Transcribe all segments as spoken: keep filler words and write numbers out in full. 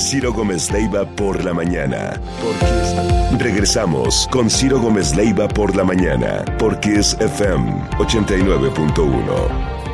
Ciro Gómez Leiva por la mañana. Porque es... Regresamos con Ciro Gómez Leiva por la mañana. Porque es F M ochenta y nueve punto uno.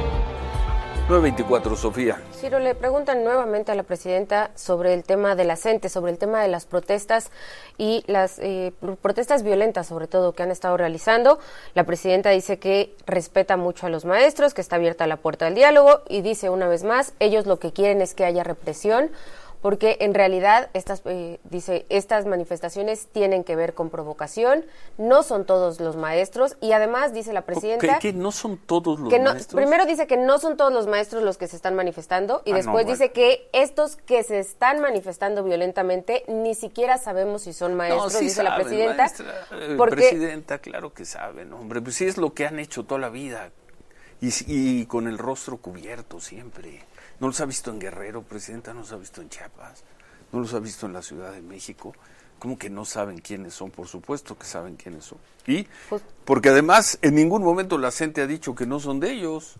nueve veinticuatro, Sofía. Ciro, le preguntan nuevamente a la presidenta sobre el tema de la gente, sobre el tema de las protestas y las eh, protestas violentas, sobre todo, que han estado realizando. La presidenta dice que respeta mucho a los maestros, que está abierta la puerta del diálogo y dice una vez más, ellos lo que quieren es que haya represión, porque en realidad estas eh, dice estas manifestaciones tienen que ver con provocación, no son todos los maestros y además dice la presidenta que no son todos los que no, maestros. Primero dice que no son todos los maestros los que se están manifestando y ah, después no, dice bueno. que estos que se están manifestando violentamente ni siquiera sabemos si son maestros, no, sí dice saben, la presidenta. Maestra, eh, porque presidenta, claro que saben, hombre, pues sí es lo que han hecho toda la vida y, y con el rostro cubierto siempre. ¿No los ha visto en Guerrero, presidenta? ¿No los ha visto en Chiapas? ¿No los ha visto en la Ciudad de México? ¿Cómo que no saben quiénes son? Por supuesto que saben quiénes son. Y porque además en ningún momento la gente ha dicho que no son de ellos.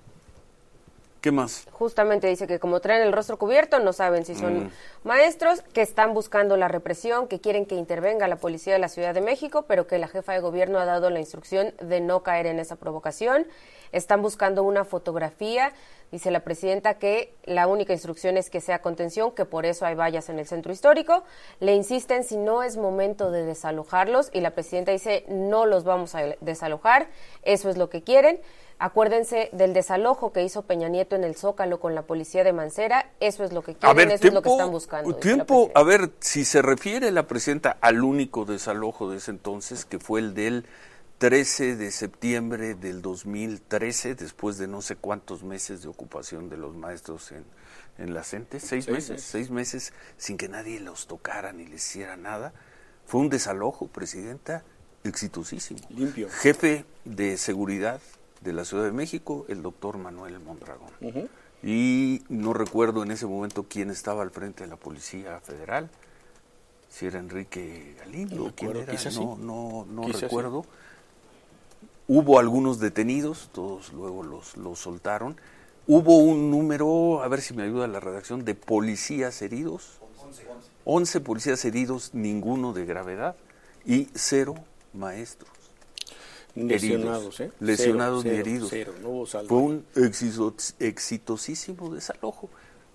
¿Qué más? Justamente dice que como traen el rostro cubierto no saben si son mm. maestros, que están buscando la represión, que quieren que intervenga la policía de la Ciudad de México, pero que la jefa de gobierno ha dado la instrucción de no caer en esa provocación. Están buscando una fotografía. Dice la presidenta que la única instrucción es que sea contención, que por eso hay vallas en el centro histórico. Le insisten si no es momento de desalojarlos y la presidenta dice no los vamos a desalojar, eso es lo que quieren. Acuérdense del desalojo que hizo Peña Nieto en el Zócalo con la policía de Mancera, eso es lo que quieren, ver, eso tiempo, es lo que están buscando. Tiempo, a ver, si se refiere la presidenta al único desalojo de ese entonces, que fue el del trece de septiembre del dos mil trece, después de no sé cuántos meses de ocupación de los maestros en, en la CENTE, seis, seis meses, meses, seis meses sin que nadie los tocara ni les hiciera nada. Fue un desalojo, presidenta, exitosísimo. Limpio. Jefe de seguridad de la Ciudad de México, el doctor Manuel Mondragón. Uh-huh. Y no recuerdo en ese momento quién estaba al frente de la Policía Federal, si era Enrique Galindo, no quién era, no, sí. no, no recuerdo. Sí. Hubo algunos detenidos, todos luego los, los soltaron. Hubo un número, a ver si me ayuda la redacción, de policías heridos. once policías heridos, ninguno de gravedad, y cero maestros. Lesionados, ¿eh? Lesionados cero, ni cero, heridos. Cero, no hubo saldo. Fue un exito- exitosísimo desalojo,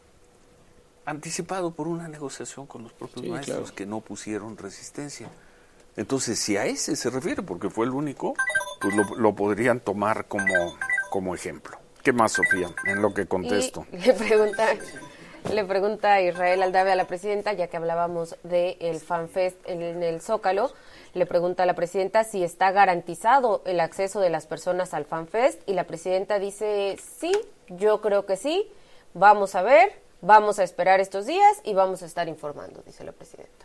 anticipado por una negociación con los propios sí, maestros claro. que no pusieron resistencia. Entonces, si a ese se refiere, porque fue el único, pues lo, lo podrían tomar como, como ejemplo. ¿Qué más, Sofía, en lo que contesto? Y le pregunta, le pregunta Israel Aldave a la presidenta, ya que hablábamos del FanFest en el Zócalo, le pregunta a la presidenta si está garantizado el acceso de las personas al FanFest, y la presidenta dice, sí, yo creo que sí, vamos a ver, vamos a esperar estos días y vamos a estar informando, dice la presidenta.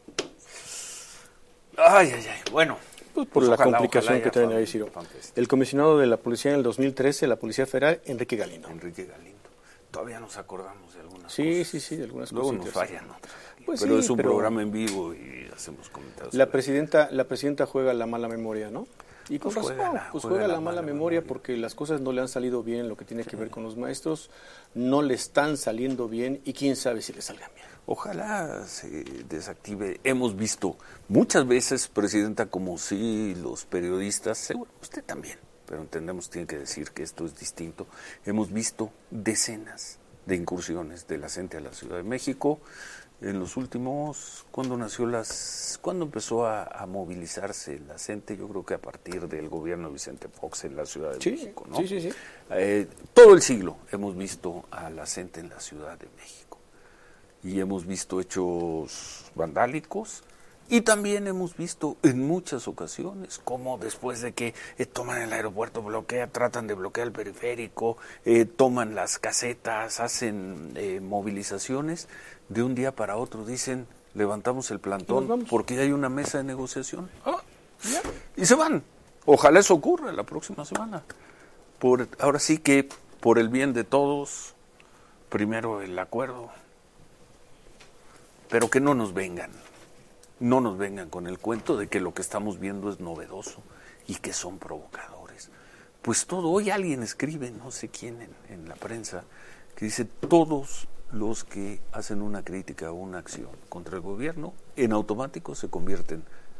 Ay, ay, ay, bueno. Pues por pues la ojalá, complicación ojalá que traen ahí, Ciro. El comisionado de la policía en el dos mil trece, la Policía Federal, Enrique Galindo. Enrique Galindo. Todavía nos acordamos de algunas sí, cosas. Sí, sí, sí, de algunas Luego cositas. Luego nos fallan otras. Pues pero sí, es un pero programa en vivo y hacemos comentarios. La presidenta, la presidenta juega la mala memoria, ¿no? Y con pues razón, juega la, pues juega juega la, la mala, mala memoria, memoria porque las cosas no le han salido bien en lo que tiene que ver con los maestros, no le están saliendo bien y quién sabe si le salgan bien. Ojalá se desactive. Hemos visto muchas veces, presidenta, como si los periodistas, seguro usted también, pero entendemos tiene que decir que esto es distinto, hemos visto decenas de incursiones de la CENTE a la Ciudad de México en los últimos, ¿cuándo nació las, cuándo empezó a, a movilizarse la CENTE? Yo creo que a partir del gobierno de Vicente Fox en la Ciudad de sí, México, ¿no? Sí, sí, sí. Eh, todo el siglo hemos visto a la CENTE en la Ciudad de México. Y hemos visto hechos vandálicos y también hemos visto en muchas ocasiones cómo después de que eh, toman el aeropuerto, bloquean, tratan de bloquear el periférico, eh, toman las casetas, hacen eh, movilizaciones, de un día para otro dicen levantamos el plantón porque ya hay una mesa de negociación ah, ya. y se van. Ojalá eso ocurra la próxima semana. Por, ahora sí que por el bien de todos, primero el acuerdo. Pero que no nos vengan, no nos vengan con el cuento de que lo que estamos viendo es novedoso y que son provocadores. Pues todo, hoy alguien escribe, no sé quién en, en la prensa, que dice todos los que hacen una crítica o una acción contra el gobierno, en automático se convierten